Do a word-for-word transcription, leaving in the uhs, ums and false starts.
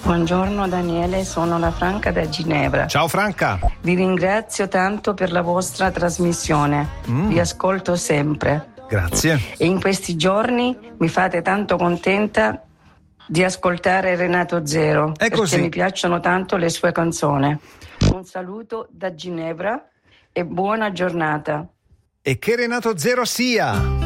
Buongiorno Daniele, sono la Franca da Ginevra. Ciao Franca. Vi ringrazio tanto per la vostra trasmissione, mm. vi ascolto sempre. Grazie. E in questi giorni mi fate tanto contenta di ascoltare Renato Zero, È perché così. mi piacciono tanto le sue canzoni. Un saluto da Ginevra e buona giornata. E che Renato Zero sia!